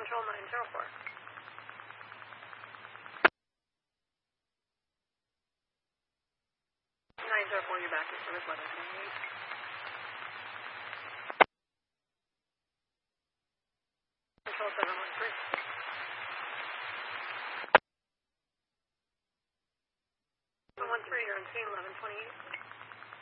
Control 904. 904, you're back in service, 1128.